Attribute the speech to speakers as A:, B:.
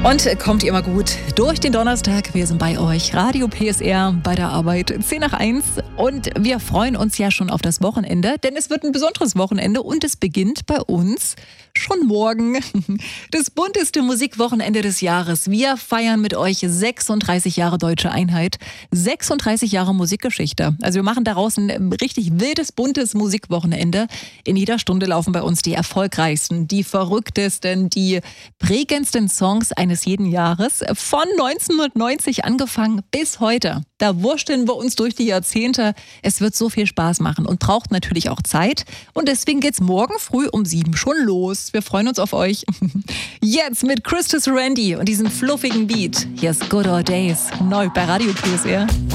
A: Und kommt ihr immer gut durch den Donnerstag. Wir sind bei euch, Radio PSR, bei der Arbeit, 10 nach 1. Und wir freuen uns ja schon auf das Wochenende, denn es wird ein besonderes Wochenende und es beginnt bei uns schon morgen. Das bunteste Musikwochenende des Jahres. Wir feiern mit euch 36 Jahre Deutsche Einheit, 36 Jahre Musikgeschichte. Also wir machen daraus ein richtig wildes, buntes Musikwochenende. In jeder Stunde laufen bei uns die erfolgreichsten, die verrücktesten, die prägendsten Songs eines jeden Jahres. Von 1990 angefangen bis heute. Da wursteln wir uns durch die Jahrzehnte. Es wird so viel Spaß machen und braucht natürlich auch Zeit. Und deswegen geht's morgen früh um 7 schon los. Wir freuen uns auf euch. Jetzt mit Christus Randy und diesem fluffigen Beat. Hier ist Good Old Days, neu bei Radio PSR.